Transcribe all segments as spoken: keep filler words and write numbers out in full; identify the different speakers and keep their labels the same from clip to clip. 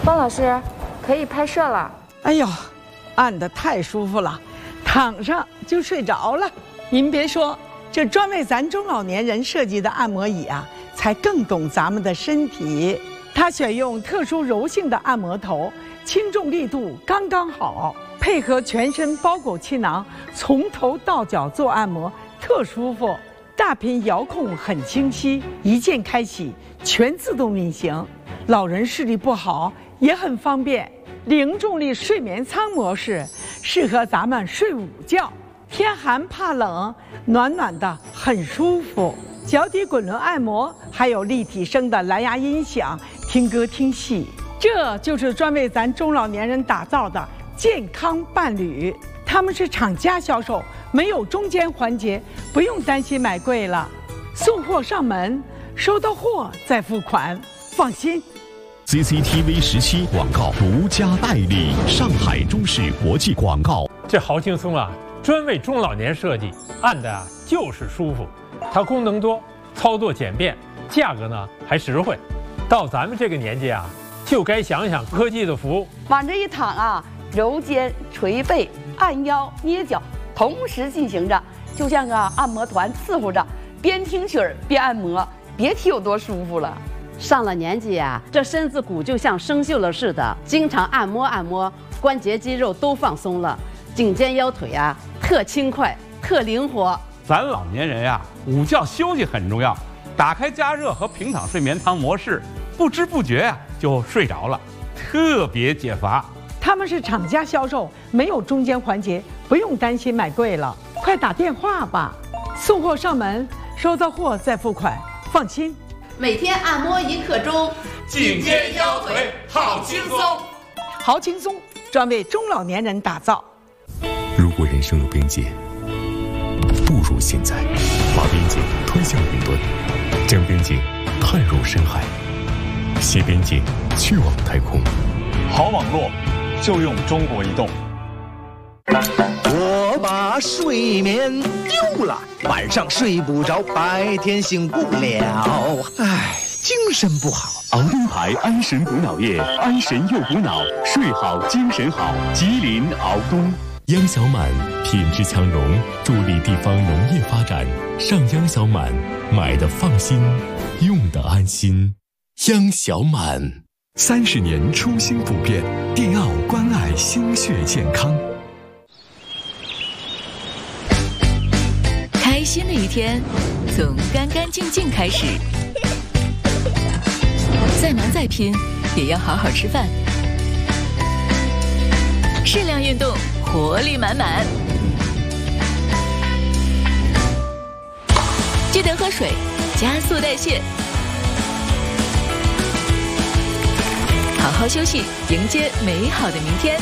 Speaker 1: 方老师，可以拍摄了。
Speaker 2: 哎呦，按得太舒服了，躺上就睡着了。您别说，这专为咱中老年人设计的按摩椅啊，才更懂咱们的身体。它选用特殊柔性的按摩头，轻重力度刚刚好，配合全身包裹气囊，从头到脚做按摩，特舒服。大屏遥控很清晰，一键开启，全自动运行。老人视力不好也很方便。零重力睡眠舱模式适合咱们睡午觉，天寒怕冷，暖暖的很舒服。脚底滚轮按摩，还有立体声的蓝牙音响，听歌听戏。这就是专为咱中老年人打造的健康伴侣。他们是厂家销售，没有中间环节，不用担心买贵了。送货上门，收到货再付款，放心。
Speaker 3: C C T V 十七广告独家代理，上海中视国际广告。
Speaker 4: 这好轻松啊，专为中老年设计，按的啊就是舒服。它功能多，操作简便，价格呢还实惠。到咱们这个年纪啊，就该想想科技的福。
Speaker 5: 往这一躺啊，揉肩、捶背、按腰、捏脚，同时进行着，就像个按摩团伺候着，边听曲儿边按摩，别提有多舒服了。
Speaker 6: 上了年纪呀、啊，这身子骨就像生锈了似的，经常按摩按摩，关节肌肉都放松了，颈肩腰腿啊特轻快、特灵活。
Speaker 7: 咱老年人呀、啊，午觉休息很重要，打开加热和平躺睡眠舱模式，不知不觉呀、啊、就睡着了，特别解乏。
Speaker 2: 他们是厂家销售，没有中间环节，不用担心买贵了。快打电话吧，送货上门，收到货再付款，放心。
Speaker 8: 每天按摩一刻钟，颈肩腰腿好轻松，
Speaker 2: 好轻松，专为中老年人打造。
Speaker 3: 如果人生有边界，不如现在，把边界推向云端，将边界探入深海，携边界去往太空。
Speaker 9: 好网络就用中国移动。
Speaker 10: 我把睡眠丢了，晚上睡不着，白天醒不了，唉，精神不好。
Speaker 3: 熬灯牌安神补脑液，安神又补脑，睡好精神好。吉林熬东。央小满品质强农，助力地方农业发展。上央小满，买的放心，用的安心。央小满，三十年初心不变，迪奥关爱心血健康。
Speaker 11: 开心的一天，从干干净净开始。再忙再拼，也要好好吃饭。适量运动，活力满满。记得喝水，加速代谢。好好休息，迎接美好的明天。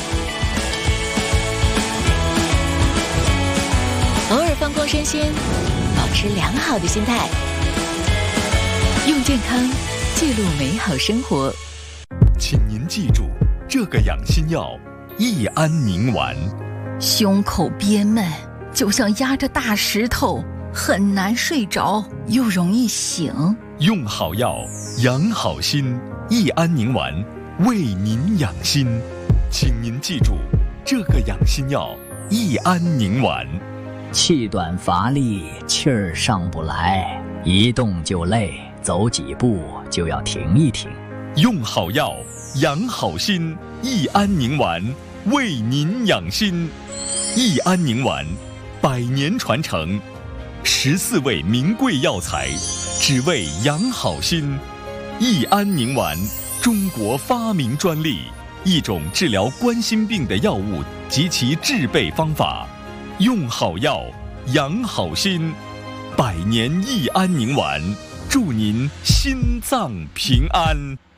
Speaker 11: 偶尔放空身心，保持良好的心态，用健康记录美好生活。
Speaker 3: 请您记住这个养心药：益安宁丸。
Speaker 12: 胸口憋闷，就像压着大石头，很难睡着，又容易醒。
Speaker 3: 用好药，养好心。益安宁丸为您养心，请您记住这个养心药：益安宁丸。
Speaker 13: 气短乏力，气儿上不来，一动就累，走几步就要停一停。
Speaker 3: 用好药，养好心。益安宁丸为您养心。益安宁丸，百年传承，十四味名贵药材，只为养好心。益安宁丸，中国发明专利，一种治疗冠心病的药物及其制备方法。用好药，养好心。百年益安宁丸，祝您心脏平安。